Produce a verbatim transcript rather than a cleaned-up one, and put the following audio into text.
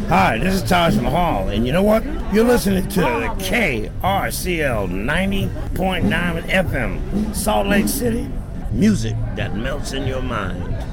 Hi, this is Taj Mahal, and you know what? You're listening to the K R C L ninety point nine F M, Salt Lake City. Music that melts in your mind.